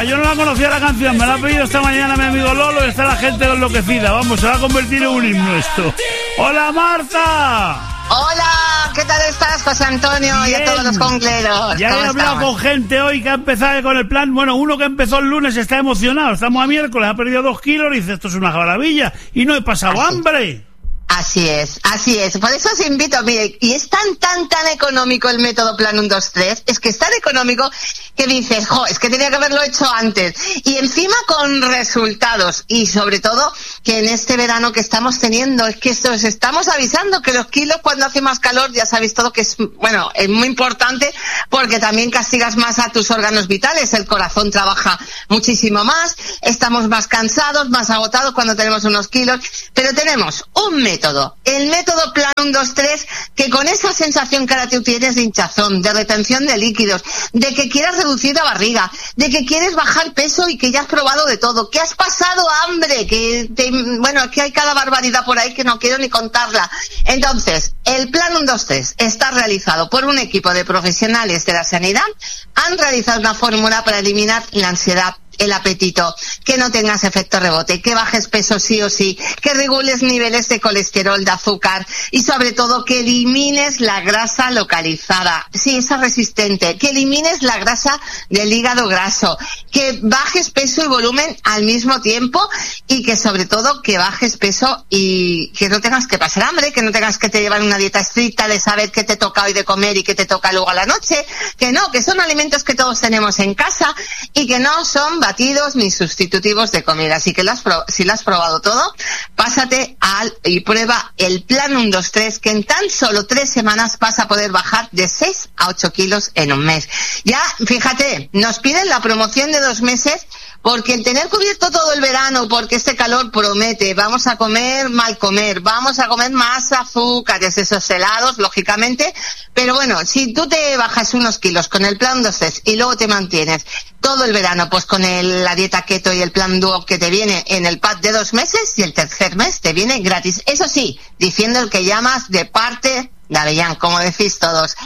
yo no la conocía la canción, me la ha pedido esta mañana mi amigo Lolo y está la gente enloquecida. Vamos, se va a convertir en un himno esto. ¡Hola, Marta! Hola, ¿qué tal estás, José Antonio? Bien. Y a todos los congleros. Ya he hablado con gente hoy que ha empezado con el plan. Bueno, uno que empezó el lunes está emocionado. Estamos a miércoles, ha perdido 2 kilos y dice, esto es una maravilla. Y no he pasado hambre. Así es. Por eso os invito, mire, y es tan económico el método Plan 1, 2, 3, es que es tan económico que dices, es que tenía que haberlo hecho antes. Y encima con resultados, y sobre todo que en este verano que estamos teniendo, es que os estamos avisando que los kilos cuando hace más calor, ya sabéis todo que es, bueno, es muy importante porque también castigas más a tus órganos vitales, el corazón trabaja muchísimo más, estamos más cansados, más agotados cuando tenemos unos kilos, pero tenemos un método, el método Plan 1, 2, 3, que con esa sensación que ahora tú tienes de hinchazón, de retención de líquidos, de que quieras reducir la barriga, de que quieres bajar peso y que ya has probado de todo, que has pasado hambre, que hay cada barbaridad por ahí que no quiero ni contarla. Entonces, el Plan 1, 2, 3 está realizado por un equipo de profesionales de la sanidad, han realizado una fórmula para eliminar la ansiedad, el apetito, que no tengas efecto rebote, que bajes peso sí o sí, que regules niveles de colesterol, de azúcar y sobre todo que elimines la grasa localizada, sí, esa resistente, que elimines la grasa del hígado graso, que bajes peso y volumen al mismo tiempo y que sobre todo que bajes peso y que no tengas que pasar hambre, que no tengas que te llevar una dieta estricta de saber qué te toca hoy de comer y qué te toca luego a la noche, que no, que son alimentos que todos tenemos en casa y que no son batidos ni sustitutivos de comida. Así que si lo has probado todo, pásate y prueba el Plan 1, 2, 3, que en tan solo 3 semanas vas a poder bajar de 6 a 8 kilos en un mes. Ya, fíjate, nos piden la promoción de 2 meses porque el tener cubierto todo el verano, porque este calor promete, vamos a comer mal comer, vamos a comer más azúcares, esos helados, lógicamente, pero bueno, si tú te bajas unos kilos con el Plan 2, 3 y luego te mantienes todo el verano, pues con la dieta keto y el Plan Duo que te viene en el pack de 2 meses y el tercer mes te viene gratis. Eso sí, diciendo el que llamas de parte de Avellán, como decís todos.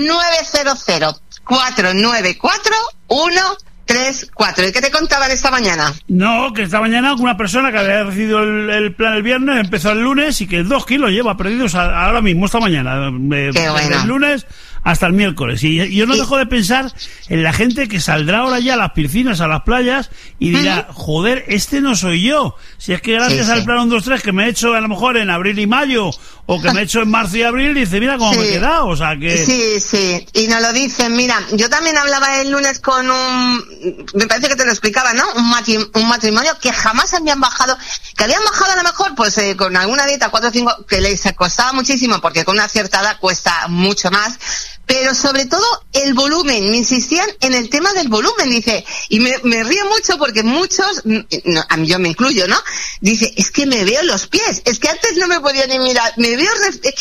900-494-134. ¿Y qué te contaban esta mañana? No, que esta mañana una persona que había recibido el plan el viernes empezó el lunes y que 2 kilos lleva perdidos ahora mismo, esta mañana. Qué bueno. El lunes hasta el miércoles. Y yo no dejo de pensar en la gente que saldrá ahora ya a las piscinas, a las playas y dirá, joder, este no soy yo. Si es que gracias al Plan 1, 2, 3 que me he hecho a lo mejor en abril y mayo o que me he hecho en marzo y abril, dice, mira cómo me he quedado. O sea que... Sí, y nos lo dicen. Mira, yo también hablaba el lunes con me parece que te lo explicaba, ¿no? Un matrimonio que jamás habían bajado, que habían bajado a lo mejor pues con alguna dieta 4 o 5 que les costaba muchísimo porque con una cierta edad cuesta mucho más. Pero sobre todo el volumen, me insistían en el tema del volumen, dice, y me río mucho porque muchos, yo me incluyo, ¿no? Dice, es que me veo los pies, es que antes no me podía ni mirar, me veo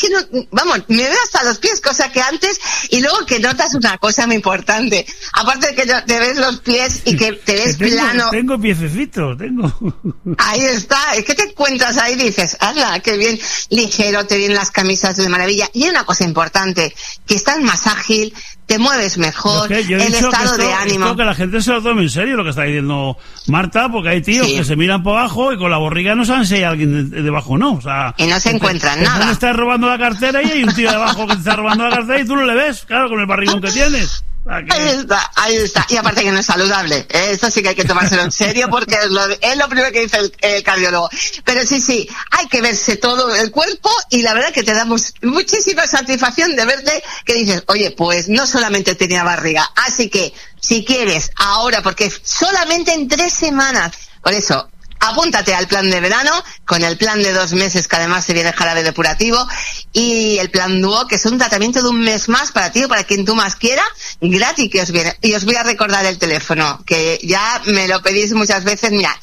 hasta los pies, cosa que antes, y luego que notas una cosa muy importante, aparte de que te ves los pies y que te ves plano. Tengo piececitos, Ahí está, es que te encuentras ahí y dices, ¡hala, qué bien! Ligero, te vienen las camisas de maravilla, y hay una cosa importante, que estás más ágil, te mueves mejor, el estado de ánimo. Esto que la gente se lo tome en serio lo que está diciendo Marta, porque hay tíos que se miran por abajo y con la borriga no saben si hay alguien debajo o no. O sea, y no se encuentran nada. Te estás robando la cartera y hay un tío debajo que te está robando la cartera y tú no le ves, claro, con el barrigón que tienes. Ahí está. Y aparte que no es saludable. Eso sí que hay que tomárselo en serio porque es lo primero que dice el cardiólogo. Pero sí, hay que verse todo el cuerpo y la verdad que te da muchísima satisfacción de verte que dices, oye, pues no solamente tenía barriga. Así que, si quieres, ahora, porque solamente en 3 semanas, por eso, apúntate al plan de verano, con el plan de 2 meses, que además te viene jarabe depurativo, y el plan Duo, que es un tratamiento de 1 mes más para ti o para quien tú más quiera, gratis que os viene. Y os voy a recordar el teléfono, que ya me lo pedís muchas veces, mira,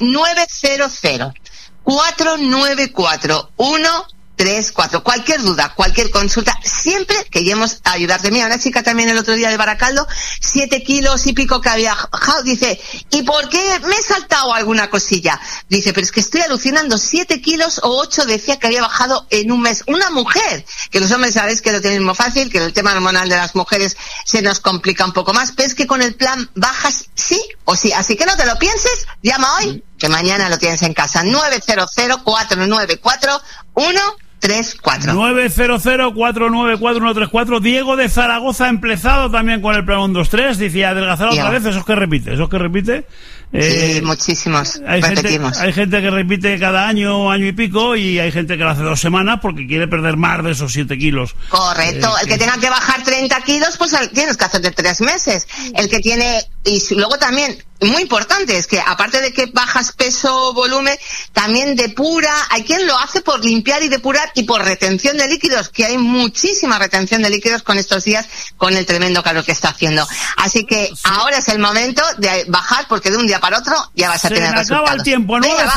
900-494-134. Cualquier duda, cualquier consulta, siempre que lleguemos a ayudarte. Mira, una chica también el otro día de Baracaldo, 7 kilos y pico que había bajado, dice, ¿y por qué me he saltado alguna cosilla? Dice, pero es que estoy alucinando, 7 kilos o 8 decía que había bajado en 1 mes. Una mujer, que los hombres sabéis que lo tienen muy fácil, que el tema hormonal de las mujeres se nos complica un poco más, pero es que con el plan bajas sí O sí, así que no te lo pienses, llama hoy, que mañana lo tienes en casa. 900-494-134. 900-494-134. Diego de Zaragoza ha empezado también con el plan 1, 2, 3. Dice, adelgazar otra vez, ¿eso es que repite? Sí, muchísimos. Hay gente que repite cada año y pico, y hay gente que lo hace 2 semanas porque quiere perder más de esos 7 kilos. Correcto. El que tenga que bajar 30 kilos, pues tienes que hacer de 3 meses. El que tiene... Y luego también, muy importante, es que aparte de que bajas peso, volumen, también depura. Hay quien lo hace por limpiar y depurar y por retención de líquidos, que hay muchísima retención de líquidos con estos días, con el tremendo calor que está haciendo. Así que ahora es el momento de bajar, porque de un día para otro ya vas a tener resultados. Se acaba el tiempo.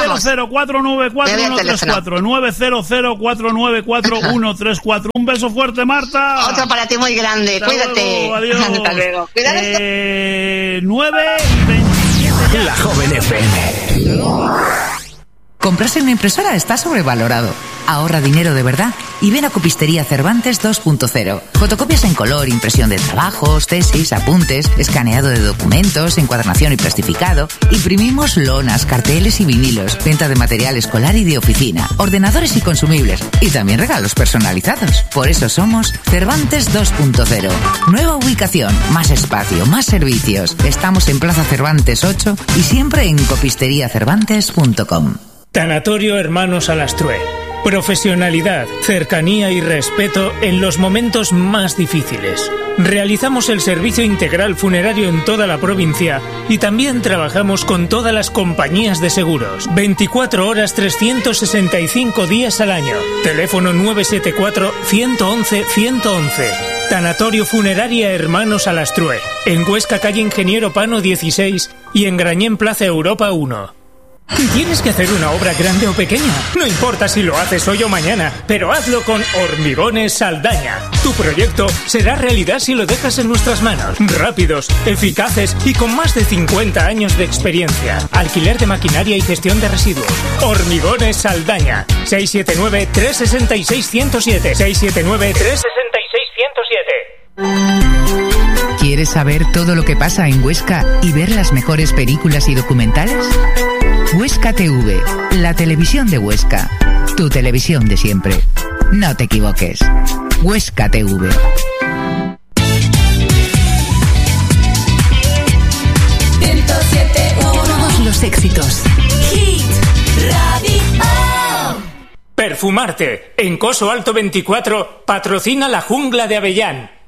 900-494-134. 900-494-134. Un beso fuerte, Marta. Otro para ti muy grande. Cuídate. Adiós. Hasta luego. Cuídate. 9:27. La Joven FM. Comprarse una impresora está sobrevalorado. Ahorra dinero de verdad y ven a Copistería Cervantes 2.0. Fotocopias en color, impresión de trabajos, tesis, apuntes, escaneado de documentos, encuadernación y plastificado. Imprimimos lonas, carteles y vinilos, venta de material escolar y de oficina, ordenadores y consumibles, y también regalos personalizados. Por eso somos Cervantes 2.0. Nueva ubicación, más espacio, más servicios. Estamos en Plaza Cervantes 8 y siempre en copisteriacervantes.com. Tanatorio Hermanos Alastrue. Profesionalidad, cercanía y respeto en los momentos más difíciles. Realizamos el servicio integral funerario en toda la provincia y también trabajamos con todas las compañías de seguros. 24 horas, 365 días al año. Teléfono 974-111-111. Tanatorio Funeraria Hermanos Alastrue. En Huesca, calle Ingeniero Pano 16 y en Grañén, Plaza Europa 1. ¿Tienes que hacer una obra grande o pequeña? No importa si lo haces hoy o mañana, pero hazlo con Hormigones Saldaña. Tu proyecto será realidad si lo dejas en nuestras manos. Rápidos, eficaces y con más de 50 años de experiencia. Alquiler de maquinaria y gestión de residuos. Hormigones Saldaña. 679-366-107. 679-366-107. ¿Quieres saber todo lo que pasa en Huesca y ver las mejores películas y documentales? Huesca TV, la televisión de Huesca. Tu televisión de siempre. No te equivoques. Huesca TV. Todos los éxitos. Hit Radio. Perfumarte. En Coso Alto 24 patrocina La Jungla de Avellán.